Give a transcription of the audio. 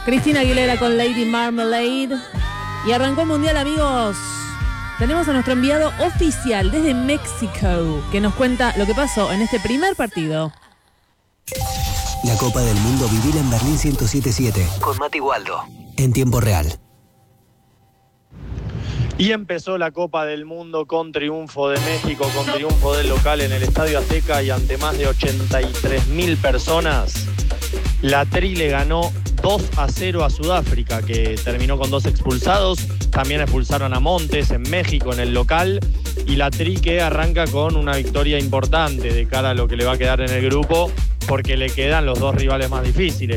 Cristina Aguilera con Lady Marmalade. Y arrancó el Mundial, amigos. Tenemos a nuestro enviado oficial desde México, que nos cuenta lo que pasó en este primer partido. La Copa del Mundo, vivila en Berlín 107.7 con Mati Waldo en tiempo real. Y empezó la Copa del Mundo con triunfo de México, con triunfo del local en el Estadio Azteca y ante más de 83.000 personas. La Tri le ganó 2-0 a Sudáfrica, que terminó con 2 expulsados. También expulsaron a Montes en México en el local. Y la Tri que arranca con una victoria importante de cara a lo que le va a quedar en el grupo, porque le quedan los 2 rivales más difíciles.